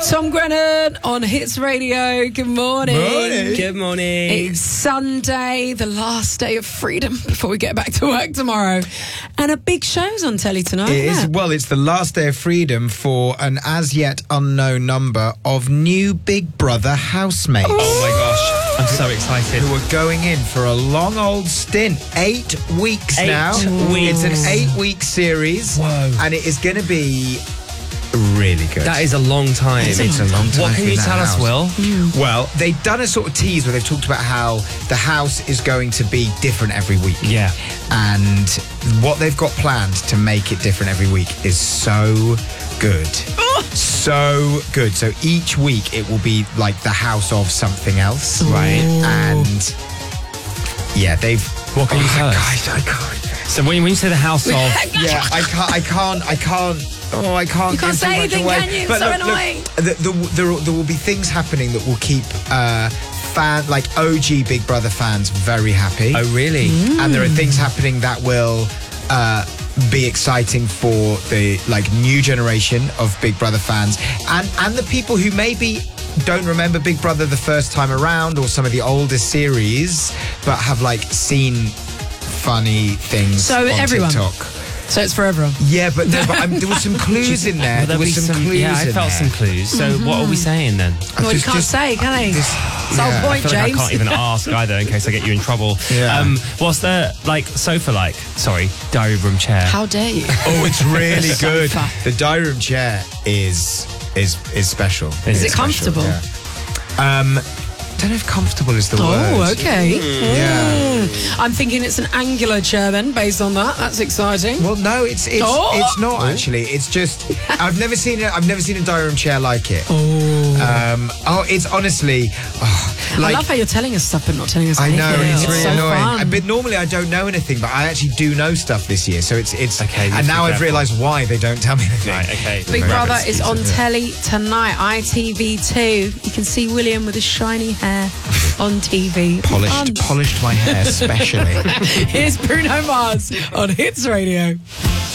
Tom Grennan on Hits Radio. Good morning. Good morning. It's Sunday, the last day of freedom before we get back to work tomorrow. And a big show's on telly tonight, isn't it? Well, it's the last day of freedom for an as yet unknown number of new Big Brother housemates. Oh my gosh, I'm so excited. Who are going in for a long old stint. 8 weeks 8 now. weeks. It's an 8-week series. Whoa. And it is going to be really good. That is a long time. It's a long time. What can in you that tell us, house. Will? Well, they've done a sort of tease where they've talked about how the house is going to be different every week. Yeah. And what they've got planned to make it different every week is so good. So good. So each week it will be like the house of something else. Right. And yeah, they've... What can you tell us? I can't. So when you say the house of... Yeah, I can't. Oh, I can't. You can't give too say much anything, away. can you? It's But so look, annoying. there will be things happening that will keep OG Big Brother fans very happy. Oh, really? And there are things happening that will be exciting for the new generation of Big Brother fans and the people who maybe don't remember Big Brother the first time around or some of the older series, but have seen funny things on everyone. TikTok. So it's for everyone. Yeah, but there was some clues in there. Well, There was some clues. Yeah, I felt some clues. So what are we saying then? Well, you can't say, can he? It's the whole yeah. point, I feel like James. I can't even ask either in case I get you in trouble. Yeah. What's the sofa like? Sorry, diary room chair. How dare you? Oh, it's really good. Sofa. The diary room chair is special. Is it It's special, comfortable? Yeah. Don't know if comfortable is the word. Oh, okay. Yeah. I'm thinking it's an angular chair then, based on that. That's exciting. Well, no, it's Oh. not actually. It's just I've never seen a diary room chair like it. It's honestly I love how you're telling us stuff but not telling us I anything. know, it's really so annoying. fun. But normally I don't know anything, but I actually do know stuff this year. So it's Okay, and now be I've careful. realised why they don't tell me anything. Right, okay. Big Very Brother good is on excuses. telly tonight, ITV2. You can see William with his shiny hair on TV. Fun. Polished my hair specially. Here's Bruno Mars on Hits Radio.